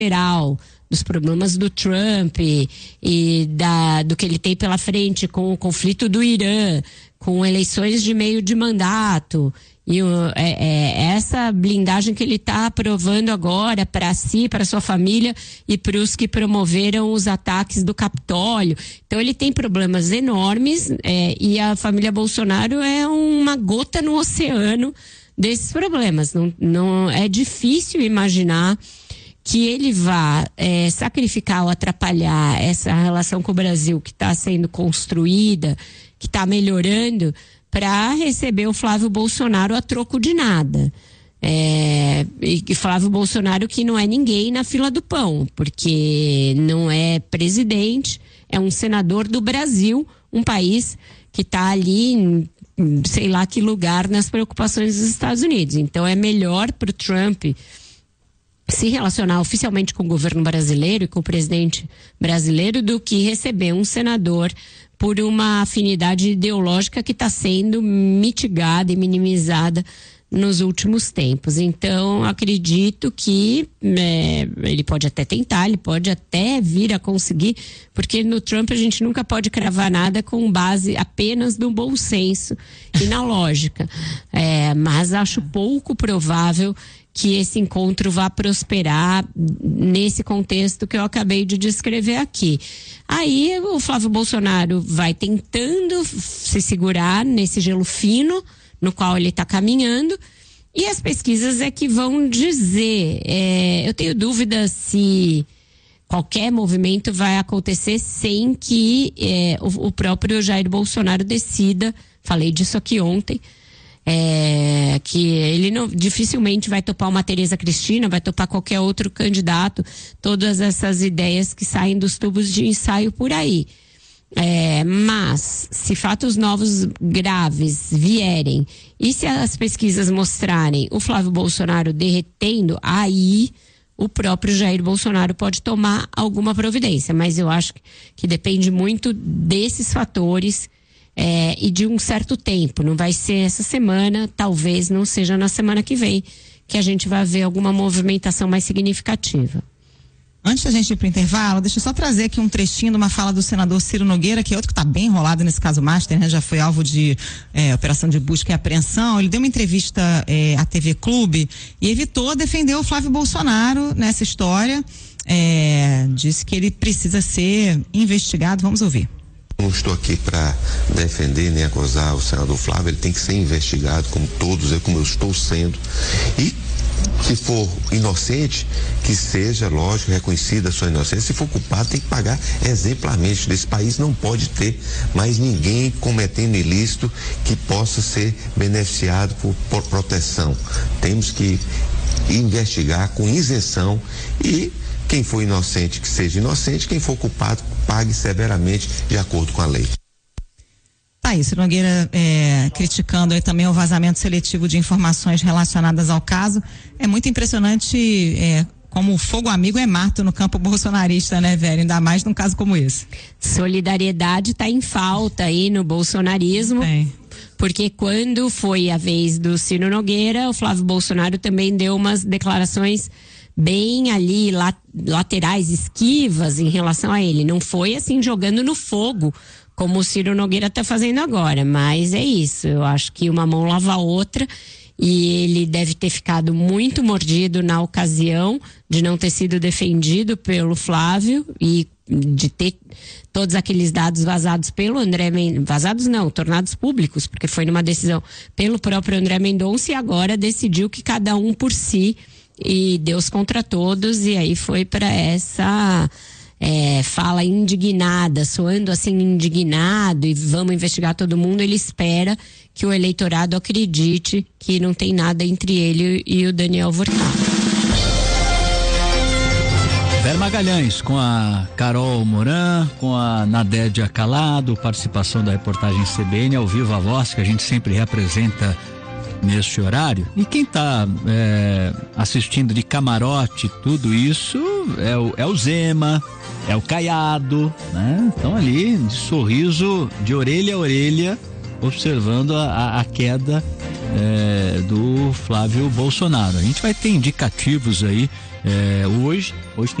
geral, dos problemas do Trump e do que ele tem pela frente com o conflito do Irã, com eleições de meio de mandato, e essa blindagem que ele está aprovando agora para si, para sua família e para os que promoveram os ataques do Capitólio. Então ele tem problemas enormes, e a família Bolsonaro é uma gota no oceano desses problemas. Não é difícil imaginar que ele vá sacrificar ou atrapalhar essa relação com o Brasil que está sendo construída, que está melhorando, para receber o Flávio Bolsonaro a troco de nada. E Flávio Bolsonaro que não é ninguém na fila do pão, porque não é presidente, é um senador do Brasil, um país que está ali em sei lá que lugar nas preocupações dos Estados Unidos. Então é melhor para o Trump se relacionar oficialmente com o governo brasileiro e com o presidente brasileiro do que receber um senador por uma afinidade ideológica que está sendo mitigada e minimizada nos últimos tempos. Então, acredito que ele pode até tentar, ele pode até vir a conseguir, porque no Trump a gente nunca pode cravar nada com base apenas no bom senso e na lógica. Mas acho pouco provável que esse encontro vá prosperar nesse contexto que eu acabei de descrever aqui. Aí o Flávio Bolsonaro vai tentando se segurar nesse gelo fino no qual ele está caminhando, e as pesquisas é que vão dizer. Eu tenho dúvida se qualquer movimento vai acontecer sem que o próprio Jair Bolsonaro decida. Falei disso aqui ontem. Que ele dificilmente vai topar uma Tereza Cristina, vai topar qualquer outro candidato, todas essas ideias que saem dos tubos de ensaio por aí. Mas se fatos novos graves vierem e se as pesquisas mostrarem o Flávio Bolsonaro derretendo, aí o próprio Jair Bolsonaro pode tomar alguma providência, mas eu acho que depende muito desses fatores e de um certo tempo. Não vai ser essa semana, talvez não seja na semana que vem que a gente vai ver alguma movimentação mais significativa. Antes da gente ir para o intervalo, deixa eu só trazer aqui um trechinho de uma fala do senador Ciro Nogueira, que é outro que está bem enrolado nesse caso Master, né? Já foi alvo de operação de busca e apreensão. Ele deu uma entrevista à TV Clube e evitou defender o Flávio Bolsonaro nessa história. Disse que ele precisa ser investigado. Vamos ouvir. Não estou aqui para defender nem acusar o senador Flávio, ele tem que ser investigado como todos, como eu estou sendo. E se for inocente, que seja, lógico, reconhecida a sua inocência. Se for culpado, tem que pagar exemplarmente. Nesse país não pode ter mais ninguém cometendo ilícito que possa ser beneficiado por proteção. Temos que investigar com isenção e quem for inocente, que seja inocente, quem for culpado, pague severamente de acordo com a lei. Ciro Nogueira criticando aí também o vazamento seletivo de informações relacionadas ao caso. É muito impressionante como o fogo amigo é mato no campo bolsonarista, né, velho? Ainda mais num caso como esse. Solidariedade está em falta aí no bolsonarismo. Porque quando foi a vez do Ciro Nogueira, o Flávio Bolsonaro também deu umas declarações bem ali laterais, esquivas em relação a ele. Não foi assim jogando no fogo como o Ciro Nogueira está fazendo agora, mas é isso. Eu acho que uma mão lava a outra e ele deve ter ficado muito mordido na ocasião de não ter sido defendido pelo Flávio e de ter todos aqueles dados vazados pelo André Mendonça, vazados não, tornados públicos, porque foi numa decisão pelo próprio André Mendonça, e agora decidiu que cada um por si e Deus contra todos, e aí foi para essa fala indignada, soando assim indignado e vamos investigar todo mundo. Ele espera que o eleitorado acredite que não tem nada entre ele e o Daniel Furtado. Vera Magalhães com a Carol Moran, com a Nadédia Calado, participação da reportagem CBN ao vivo, a voz que a gente sempre representa neste horário. E quem está assistindo de camarote, tudo isso é o Zema, é o Caiado, né? Estão ali de sorriso de orelha a orelha, observando a queda do Flávio Bolsonaro. A gente vai ter indicativos aí hoje tem